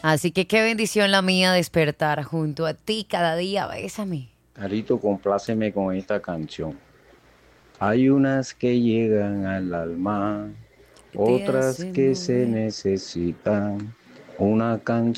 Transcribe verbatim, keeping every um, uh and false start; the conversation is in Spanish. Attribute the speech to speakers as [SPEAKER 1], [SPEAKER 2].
[SPEAKER 1] Así que qué bendición la mía despertar junto a ti cada día. Bésame.
[SPEAKER 2] Carito, compláceme con esta canción. Hay unas que llegan al alma,
[SPEAKER 1] Te
[SPEAKER 2] otras
[SPEAKER 1] hacen
[SPEAKER 2] que se
[SPEAKER 1] mover.
[SPEAKER 2] necesitan una canción.